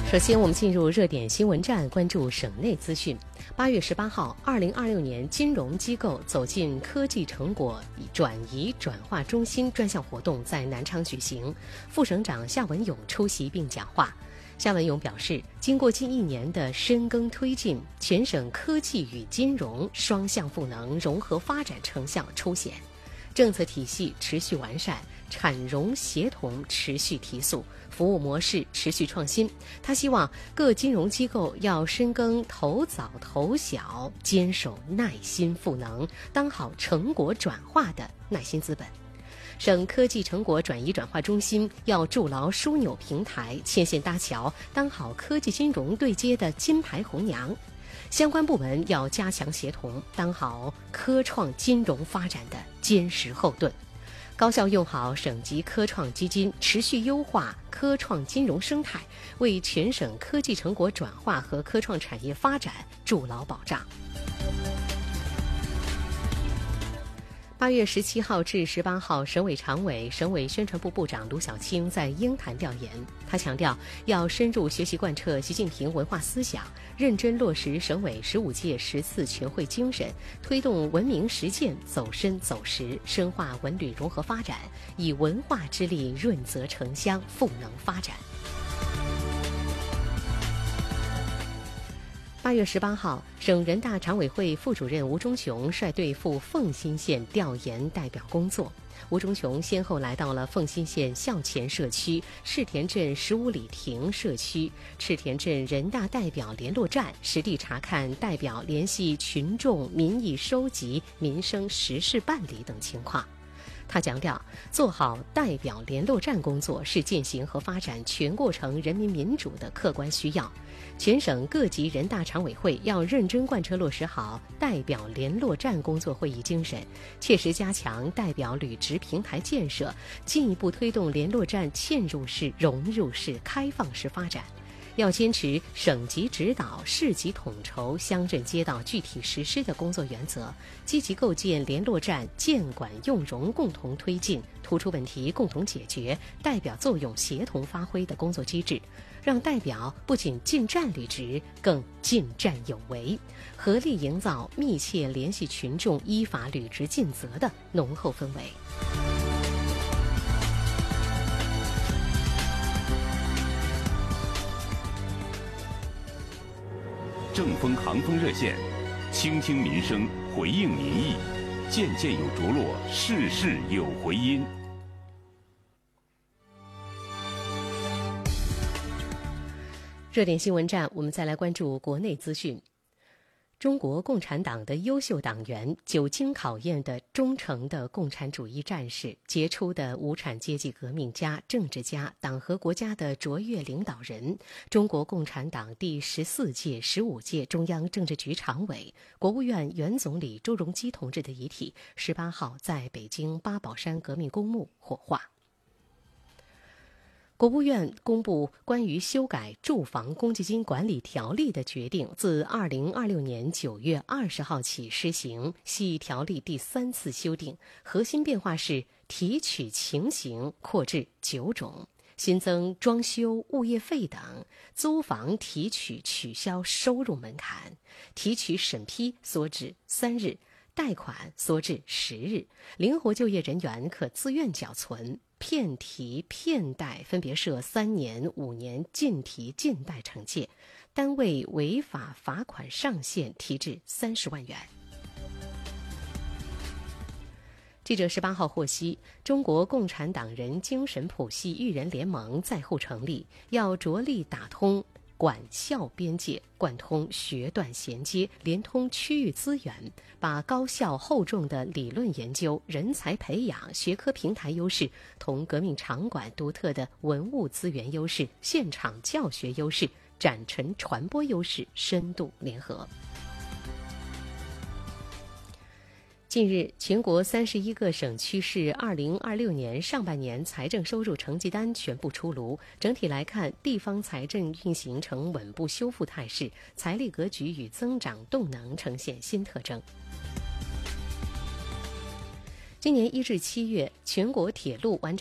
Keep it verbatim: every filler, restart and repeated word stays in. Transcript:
首先，我们进入热点新闻站，关注省内资讯。八月十八号，二零二六年金融机构走进科技成果转移转化中心专项活动在南昌举行，副省长夏文勇出席并讲话。夏文勇表示，经过近一年的深耕推进，全省科技与金融双向赋能融合发展成效凸显，政策体系持续完善，产融协同持续提速，服务模式持续创新。他希望各金融机构要深耕投早投小，坚守耐心赋能，当好成果转化的耐心资本。省科技成果转移转化中心要筑牢枢纽平台，牵线搭桥，当好科技金融对接的金牌红娘。相关部门要加强协同，当好科创金融发展的坚实后盾，高效用好省级科创基金，持续优化科创金融生态，为全省科技成果转化和科创产业发展筑牢保障。八月十七号至十八号，省委常委、省委宣传部部长卢小青在鹰潭调研。他强调，要深入学习贯彻习近平文化思想，认真落实省委十五届十四全会精神，推动文明实践走深走实，深化文旅融合发展，以文化之力润泽城乡，赋能发展。八月十八号，省人大常委会副主任吴忠雄率队赴凤新县调研代表工作。吴忠雄先后来到了凤新县孝前社区、赤田镇十五里亭社区、赤田镇人大代表联络站，实地查看代表联系群众民意收集、民生实事办理等情况。他强调，做好代表联络站工作是践行和发展全过程人民民主的客观需要。全省各级人大常委会要认真贯彻落实好代表联络站工作会议精神，切实加强代表履职平台建设，进一步推动联络站嵌入式、融入式、开放式发展。要坚持省级指导、市级统筹、乡镇街道具体实施的工作原则，积极构建联络站建管用融共同推进、突出问题共同解决、代表作用协同发挥的工作机制，让代表不仅尽战履职，更尽战有为，合力营造密切联系群众、依法履职尽责的浓厚氛围。 正风航风热线，倾听民生，回应民意，件件有着落，事事有回音。 热点新闻站，我们再来关注国内资讯。中国共产党的优秀党员，久经考验的忠诚的共产主义战士，杰出的无产阶级革命家、政治家，党和国家的卓越领导人，中国共产党第十四届、十五届中央政治局常委、国务院原总理朱镕基同志的遗体，十八号在北京八宝山革命公墓火化。国务院公布关于修改住房公积金管理条例的决定，自二零二六年九月二十号起施行，系条例第三次修订，核心变化是提取情形扩至九种，新增装修、物业费等租房提取取消收入门槛，提取审批缩至三日，贷款缩至十日，灵活就业人员可自愿缴存，骗提骗贷分别设三年、五年禁提禁贷惩戒，单位违法罚款上限提至三十万元。记者十八号获悉，中国共产党人精神谱系育人联盟在沪成立，要着力打通管校边界，贯通学段衔接，连通区域资源，把高效厚重的理论研究、人才培养、学科平台优势同革命场馆独特的文物资源优势、现场教学优势、展陈传播优势深度联合。近日，全国三十一个省区市二零二六年上半年财政收入成绩单全部出炉。整体来看，地方财政运行呈稳步修复态势，财力格局与增长动能呈现新特征。今年一至七月，全国铁路完成